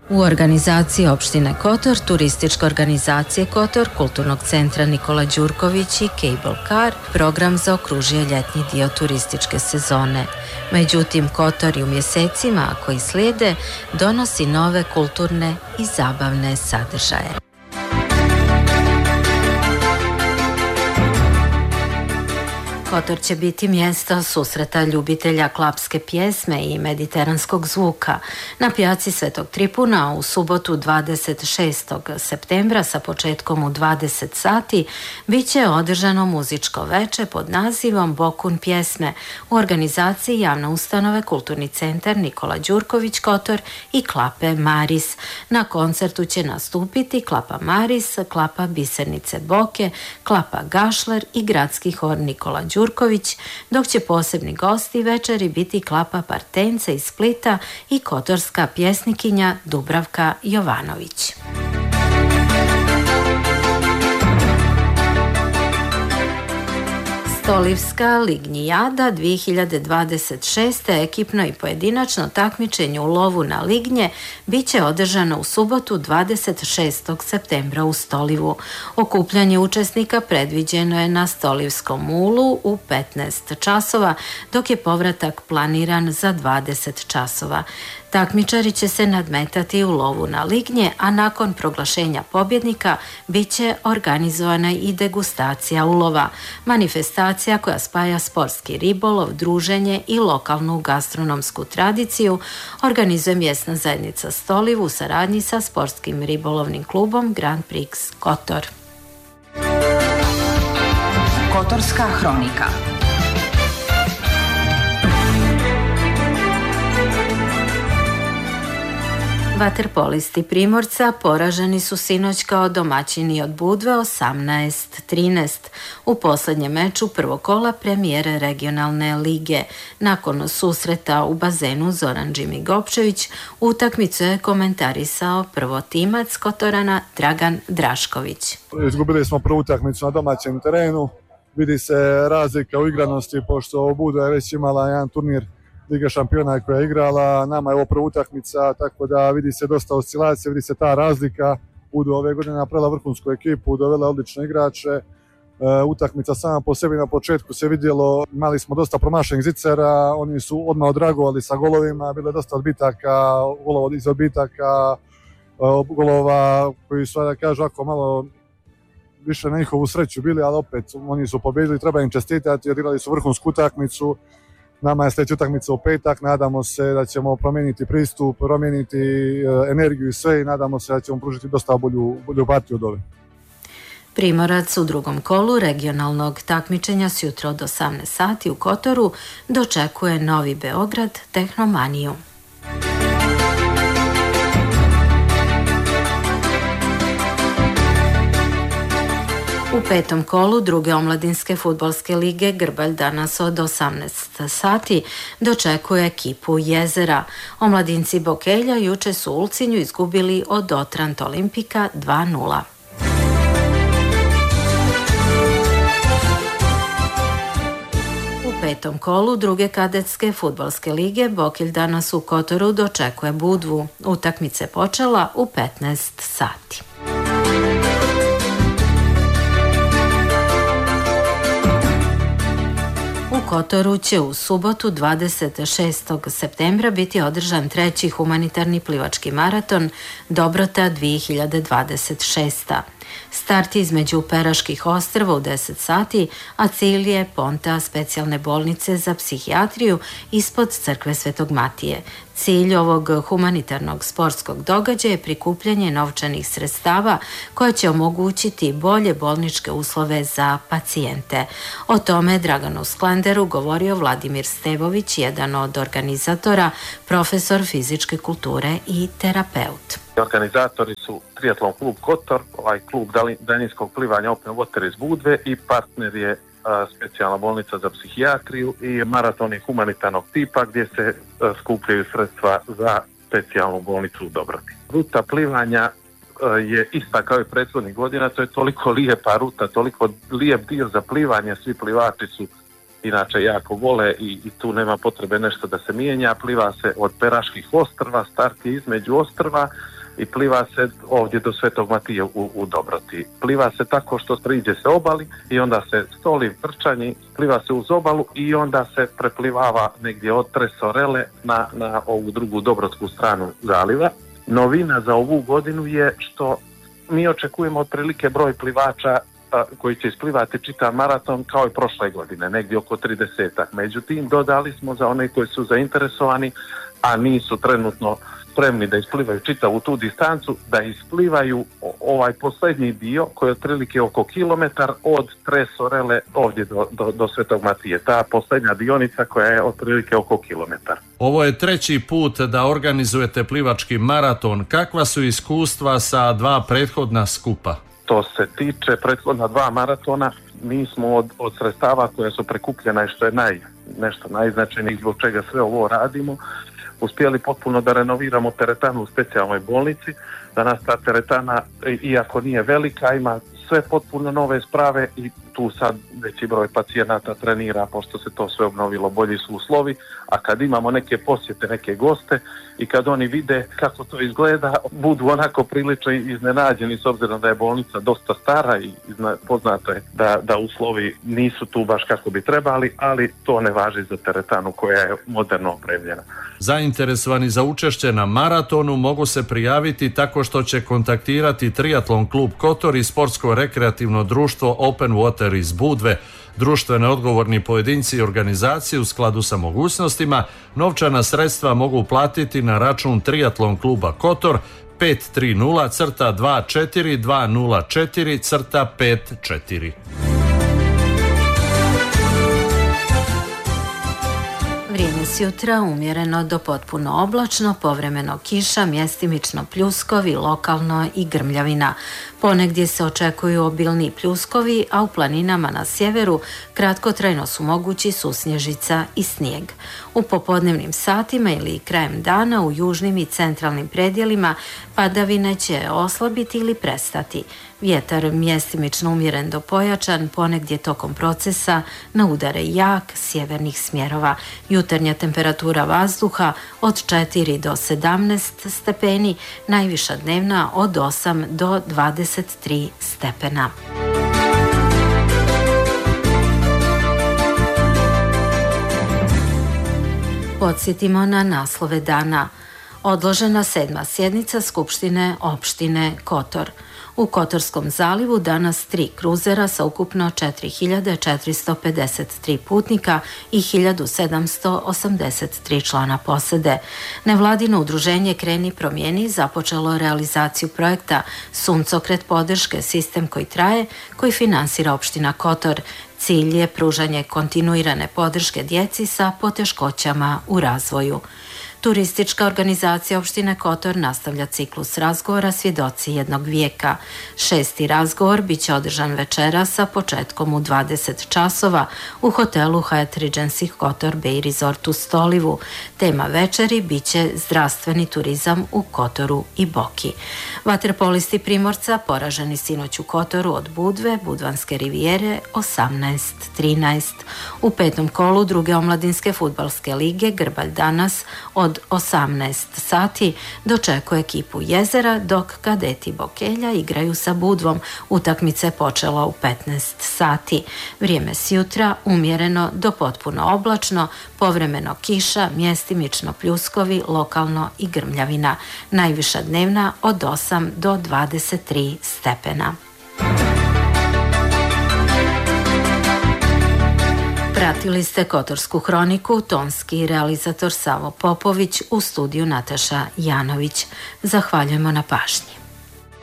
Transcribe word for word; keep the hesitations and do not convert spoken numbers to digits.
U organizaciji opštine Kotor, turističke organizacije Kotor, Kulturnog centra Nikola Đurković i Cable Car, program zaokružuje ljetnji dio turističke sezone. Međutim, Kotor i u mjesecima koji slijede donosi nove kulturne i zabavne sadržaje. Kotor će biti mjesto susreta ljubitelja klapske pjesme i mediteranskog zvuka. Na pijaci Svetog Tripuna u subotu dvadeset šestog septembra sa početkom u dvadeset sati bit će održano muzičko veče pod nazivom Bokun pjesme u organizaciji javne ustanove Kulturni centar Nikola Đurković Kotor i Klape Maris. Na koncertu će nastupiti Klapa Maris, Klapa Bisernice Boke, Klapa Gašler i gradski hor Nikola Đurković, dok će posebni gosti večeri biti Klapa Partence iz Splita i kotorska pjesnikinja Dubravka Jovanović. Stolivska lignjijada dvije hiljade dvadeset šeste ekipno i pojedinačno takmičenje u lovu na lignje bit će održano u subotu dvadeset šestog septembra u Stolivu. Okupljanje učesnika predviđeno je na Stolivskom ulu u petnaest časova, dok je povratak planiran za dvadeset časova. Takmičari će se nadmetati u lovu na lignje, a nakon proglašenja pobjednika bit će organizovana i degustacija ulova, manifestacija koja spaja sportski ribolov, druženje i lokalnu gastronomsku tradiciju, organizuje mjesna zajednica Stoliv u saradnji sa sportskim ribolovnim klubom Grand Prix Kotor. Kotorska hronika. Vaterpolisti Primorca poraženi su sinoć kao domaćini od Budve osamnaest trinaest u posljednjem meču prvog kola premijere regionalne lige. Nakon susreta u bazenu Zoran Džimi Gopčević utakmicu je komentarisao prvotimac Kotorana Dragan Drašković. Izgubili smo prvu utakmicu na domaćem terenu, vidi se razlika u igranosti pošto Budva je već imala jedan turnir Liga šampiona koja je igrala, nama je ovo prva utakmica, tako da vidi se dosta oscilacije, vidi se ta razlika. Budva ove godine napravila vrhunsku ekipu, dovela odlične igrače. E, utakmica sama po sebi na početku se vidjelo, imali smo dosta promašenih zicera, oni su odmah odragovali sa golovima, bilo je dosta odbitaka, golova iz odbitaka, golova koji su, da kažu, ako malo više na njihovu sreću bili, ali opet oni su pobjedili, treba im čestitati, odigrali su vrhunsku utakmicu. Nama je sljedeća utakmica u petak, nadamo se da ćemo promijeniti pristup, promijeniti energiju i sve i nadamo se da ćemo pružiti dosta bolju, bolju partiju od ove. Primorac u drugom kolu regionalnog takmičenja s jutro od osamnaest sati u Kotoru dočekuje Novi Beograd Tehnomaniju. U petom kolu druge omladinske fudbalske lige Grbalj danas od osamnaest sati dočekuje ekipu Jezera. Omladinci Bokelja juče su u Ulcinju izgubili od Otrant Olimpika dva nula. U petom kolu druge kadetske fudbalske lige Bokelj danas u Kotoru dočekuje Budvu. Utakmica je počela u petnaest sati. U Kotoru će u subotu dvadeset šestog septembra biti održan treći humanitarni plivački maraton Dobrota dvije hiljade dvadeset šeste. Start između Peraških ostrva u deset sati, a cilj je ponta specijalne bolnice za psihijatriju ispod crkve Svetog Matije. Cilj ovog humanitarnog sportskog događaja je prikupljanje novčanih sredstava koje će omogućiti bolje bolničke uslove za pacijente. O tome Draganu Sklanderu govorio Vladimir Stevović, jedan od organizatora, profesor fizičke kulture i terapeut. Organizatori su Triatlon klub Kotor, ovaj klub daljinskog plivanja Open Water iz Budve i partner je a, specijalna bolnica za psihijatriju i maratoni humanitarnog tipa gdje se a, skupljaju sredstva za specijalnu bolnicu u Dobroti. Ruta plivanja a, je ista kao i prethodnih godina, to je toliko lijepa ruta, toliko lijep dio za plivanje, svi plivači su inače jako vole i, i tu nema potrebe nešto da se mijenja. Pliva se od Peraških ostrva, start je između ostrva i pliva se ovdje do Svetog Matije u, u Dobroti. Pliva se tako što priđe se obali i onda se stoli vrčanji, pliva se uz obalu i onda se preplivava negdje od Tresorele na, na ovu drugu dobrotsku stranu zaliva. Novina za ovu godinu je što mi očekujemo otprilike broj plivača koji će isplivati čitav maraton kao i prošle godine, negdje oko tridesetak. Međutim, dodali smo za one koji su zainteresovani, a nisu trenutno spremni da isplivaju čitavu tu distancu, da isplivaju ovaj posljednji dio koji je otprilike oko kilometar od Tresorele ovdje do, do, do Svetog Matije. Ta posljednja dionica koja je otprilike oko kilometar. Ovo je treći put da organizujete plivački maraton. Kakva su iskustva sa dva prethodna skupa? To se tiče prethodna dva maratona, mi smo od, od sredstava koja su prikupljena i što je naj, nešto najznačajnijih zbog čega sve ovo radimo, uspjeli potpuno da renoviramo teretanu u specijalnoj bolnici. Danas ta teretana, iako nije velika, ima sve potpuno nove sprave i tu sad veći broj pacijenata trenira pošto se to sve obnovilo, bolji su uslovi, a kad imamo neke posjete, neke goste i kad oni vide kako to izgleda, budu onako prilično iznenađeni s obzirom da je bolnica dosta stara i poznato je da, da uslovi nisu tu baš kako bi trebali, ali to ne važi za teretanu koja je moderno opremljena. Zainteresovani za učešće na maratonu mogu se prijaviti tako što će kontaktirati Triatlon klub Kotor i sportsko-rekreativno društvo Open Water iz Budve. Društveno odgovorni pojedinci i organizacije u skladu sa mogućnostima novčana sredstva mogu platiti na račun Triatlon kluba Kotor pet tri nula dva četiri dva nula četiri pet četiri. Vrijeme s jutra umjereno do potpuno oblačno, povremeno kiša, mjestimično pljuskovi, lokalno i grmljavina. Ponegdje se očekuju obilni pljuskovi, a u planinama na sjeveru kratkotrajno su mogući susnježica i snijeg. U popodnevnim satima ili krajem dana u južnim i centralnim predjelima padavine će oslabiti ili prestati. Vjetar mjestimično umjeren do pojačan, ponegdje tokom procesa na udare jak sjevernih smjerova. Jutarnja temperatura vazduha od četiri do sedamnaest stepeni, najviša dnevna od osam do dvadeset tri stepena. Podsjetimo na naslove dana. Odložena sedma sjednica Skupštine opštine Kotor. U Kotorskom zalivu danas tri kruzera sa ukupno četiri hiljade četiristo pedeset tri putnika i hiljadu sedamsto osamdeset tri člana posade. Nevladino udruženje Kreni promijeni započelo realizaciju projekta Suncokret podrške, sistem koji traje, koji finansira opština Kotor. Cilj je pružanje kontinuirane podrške djeci sa poteškoćama u razvoju. Turistička organizacija opštine Kotor nastavlja ciklus razgovora Svjedoci jednog vijeka. Šesti razgovor biće održan večera sa početkom u dvadeset časova u hotelu Hyatt Regency Kotor Bay Resort u Stolivu. Tema večeri biće zdravstveni turizam u Kotoru i Boki. Vaterpolisti Primorca poraženi sinoć u Kotoru od Budve, Budvanske rivijere osamnaest trinaest. U petom kolu druge omladinske fudbalske lige Grbalj danas od osamnaest sati dočekuje ekipu Jezera, dok kadeti Bokelja igraju sa Budvom. Utakmica je počela u petnaest sati. Vrijeme s jutra umjereno do potpuno oblačno, povremeno kiša, mjestimično pljuskovi, lokalno i grmljavina. Najviša dnevna od osam do dvadeset tri stepena. Pratili ste Kotorsku hroniku, tonski realizator Savo Popović, u studiju Nataša Janović. Zahvaljujemo na pažnji.